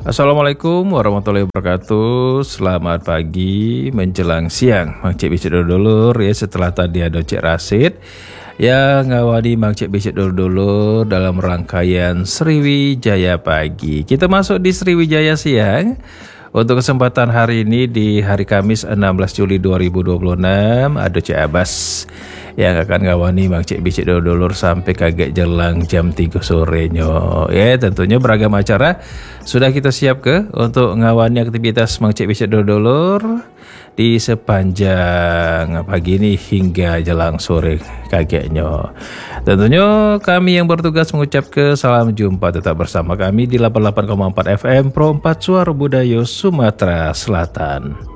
Assalamualaikum warahmatullahi wabarakatuh. Selamat pagi menjelang siang. Mang Cik Bicik dulur ya, setelah tadi ada Cik Rasid yang ngawani Mang Cik Bicik dulur dalam rangkaian Sriwijaya pagi. Kita masuk di Sriwijaya siang. Untuk kesempatan hari ini di hari Kamis 16 Juli 2026 ada Cik Abbas yang akan ngawani Mang Cik Bicik dulur sampai kagak jelang jam 3 sorenya. Ya, tentunya beragam acara sudah kita siap untuk ngawani aktivitas Mang Cik Bicik dulur di sepanjang pagi ini hingga jelang sore kagaknya. Tentunya kami yang bertugas mengucap salam jumpa, tetap bersama kami di 88,4 FM Pro 4 Suara Budaya Sumatera Selatan.